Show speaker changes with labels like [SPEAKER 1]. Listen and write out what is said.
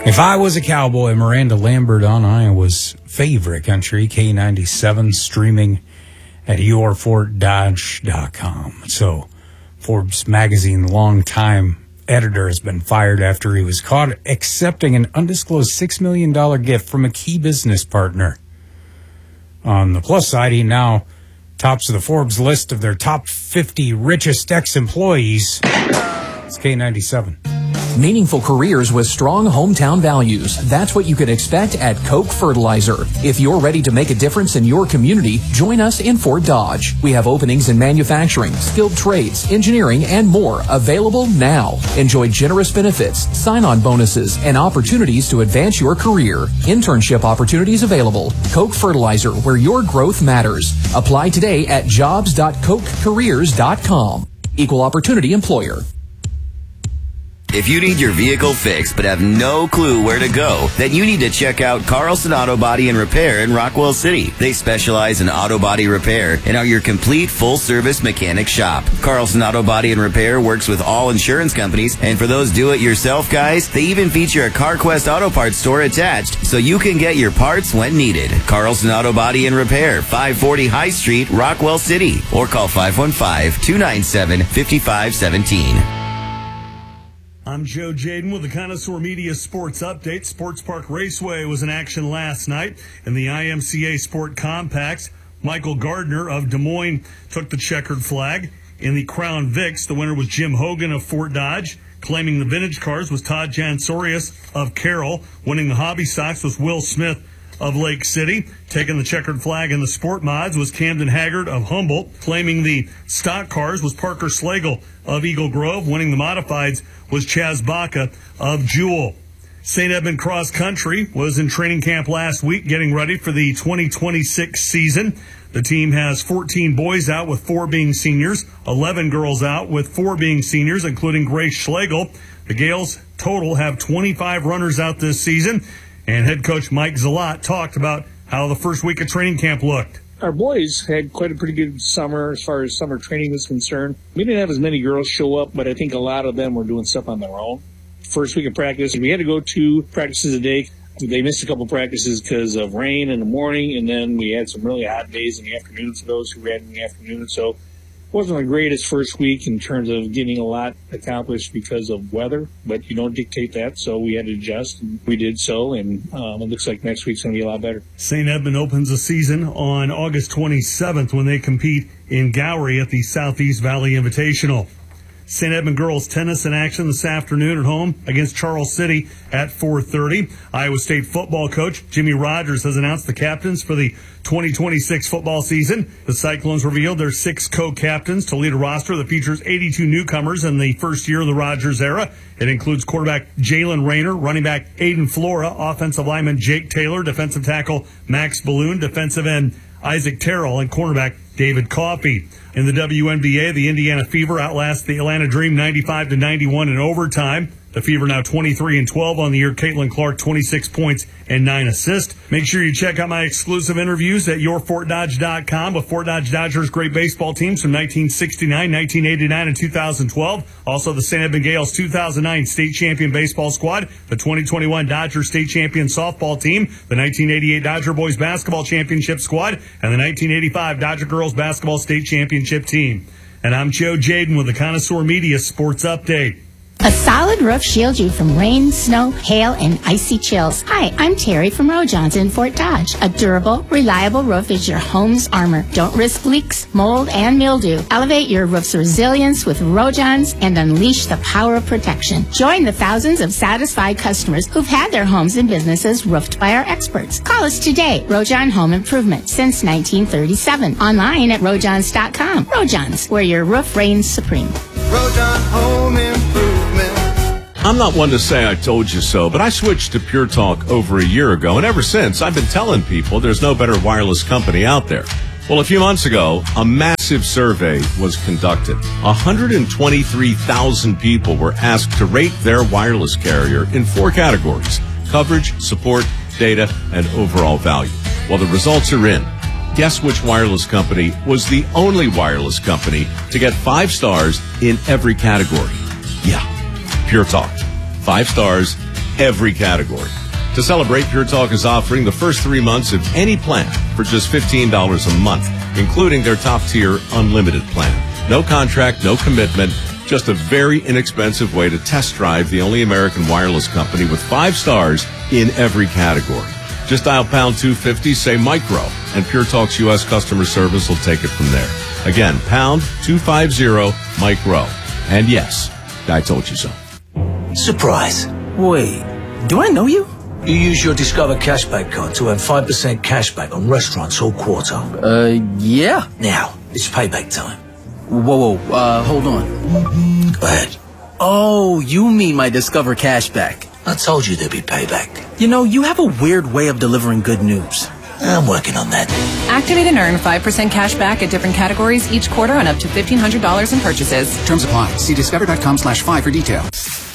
[SPEAKER 1] If I Was a Cowboy, Miranda Lambert on Iowa's favorite country, K97, streaming at yourfortdodge.com. So, Forbes magazine longtime editor has been fired after he was caught accepting an undisclosed $6 million gift from a key business partner. On the plus side, he now tops the Forbes list of their top 50 richest ex-employees. It's K97.
[SPEAKER 2] Meaningful careers with strong hometown values. That's what you can expect at Koch Fertilizer. If you're ready to make a difference in your community, join us in Fort Dodge. We have openings in manufacturing, skilled trades, engineering, and more available now. Enjoy generous benefits, sign-on bonuses, and opportunities to advance your career. Internship opportunities available. Koch Fertilizer, where your growth matters. Apply today at jobs.kochcareers.com. Equal opportunity employer.
[SPEAKER 3] If you need your vehicle fixed but have no clue where to go, then you need to check out Carlson Auto Body and Repair in Rockwell City. They specialize in auto body repair and are your complete full-service mechanic shop. Carlson Auto Body and Repair works with all insurance companies, and for those do-it-yourself guys, they even feature a CarQuest Auto Parts store attached so you can get your parts when needed. Carlson Auto Body and Repair, 540 High Street, Rockwell City, or call 515-297-5517.
[SPEAKER 4] I'm Joe Jaden with the Connoisseur Media Sports Update. Sports Park Raceway was in action last night in the IMCA Sport Compacts. Michael Gardner of Des Moines took the checkered flag. In the Crown Vics, the winner was Jim Hogan of Fort Dodge. Claiming the vintage cars was Todd Jansorius of Carroll. Winning the hobby stocks was Will Smith of Lake City. Taking the checkered flag in the sport mods was Camden Haggard of Humboldt. Claiming the stock cars was Parker Slagle of Eagle Grove. Winning the modifieds was Chaz Baca of Jewel. St. Edmund Cross Country was in training camp last week getting ready for the 2026 season. The team has 14 boys out with 4 being seniors, 11 girls out with 4 being seniors, including Grace Schlegel. The Gales total have 25 runners out this season, and head coach Mike Zalat talked about how the first week of training camp looked.
[SPEAKER 5] Our boys had quite a pretty good summer as far as summer training was concerned. We didn't have as many girls show up, but I think a lot of them were doing stuff on their own. First week of practice, we had to go 2 practices a day. They missed a couple practices because of rain in the morning, and then we had some really hot days in the afternoon for those who ran in the afternoon. So it wasn't the greatest first week in terms of getting a lot accomplished because of weather, but you don't dictate that, so we had to adjust, and we did so, and it looks like next week's going to be a lot better.
[SPEAKER 4] St. Edmund opens the season on August 27th when they compete in Gowrie at the Southeast Valley Invitational. St. Edmund girls tennis in action this afternoon at home against Charles City at 4:30. Iowa State football coach Jimmy Rogers has announced the captains for the 2026 football season. The Cyclones revealed their 6 co-captains to lead a roster that features 82 newcomers in the first year of the Rogers era. It includes quarterback Jalen Rayner, running back Aiden Flora, offensive lineman Jake Taylor, defensive tackle Max Balloon, defensive end Isaac Terrell, and cornerback David Coffey. In the WNBA, the Indiana Fever outlast the Atlanta Dream 95-91 in overtime. The Fever now 23-12 on the year. Caitlin Clark, 26 points and 9 assists. Make sure you check out my exclusive interviews at yourfortdodge.com with Fort Dodge Dodgers' great baseball teams from 1969, 1989, and 2012. Also, the St. Edmund Gales 2009 state champion baseball squad, the 2021 Dodger state champion softball team, the 1988 Dodger boys basketball championship squad, and the 1985 Dodger girls basketball state championship team. And I'm Joe Jaden with the Connoisseur Media Sports Update.
[SPEAKER 6] A solid roof shields you from rain, snow, hail, and icy chills. Hi, I'm Terry from Rojons in Fort Dodge. A durable, reliable roof is your home's armor. Don't risk leaks, mold, and mildew. Elevate your roof's resilience with Rojons and unleash the power of protection. Join the thousands of satisfied customers who've had their homes and businesses roofed by our experts. Call us today. Rojon Home Improvement since 1937. Online at rojons.com. Rojons, where your roof reigns supreme.
[SPEAKER 7] Rojon Home Improvement.
[SPEAKER 8] I'm not one to say I told you so, but I switched to Pure Talk over a year ago, and ever since, I've been telling people there's no better wireless company out there. Well, a few months ago, a massive survey was conducted. 123,000 people were asked to rate their wireless carrier in 4 categories: coverage, support, data, and overall value. Well, the results are in. Guess which wireless company was the only wireless company to get 5 stars in every category? Yeah, Pure Talk. 5 stars every category. To celebrate, Pure Talk is offering the first 3 months of any plan for just $15 a month, including their top-tier unlimited plan. No contract, no commitment, just a very inexpensive way to test drive the only American wireless company with 5 stars in every category. Just dial pound 250, say micro, and Pure Talk's U.S. customer service will take it from there. Again, pound 250 micro. And yes, I told you so.
[SPEAKER 9] Surprise. Wait, do I know you? You use your Discover Cashback card to earn 5% cashback on restaurants all quarter.
[SPEAKER 10] Yeah.
[SPEAKER 9] Now, it's payback time.
[SPEAKER 10] Whoa, hold on.
[SPEAKER 9] Go ahead.
[SPEAKER 10] Oh, you mean my Discover Cashback.
[SPEAKER 9] I told you there'd be payback.
[SPEAKER 10] You know, you have a weird way of delivering good news.
[SPEAKER 9] I'm working on that.
[SPEAKER 11] Activate and earn 5% cash back at different categories each quarter on up to $1,500 in purchases.
[SPEAKER 12] Terms apply. See discover.com/5 for details.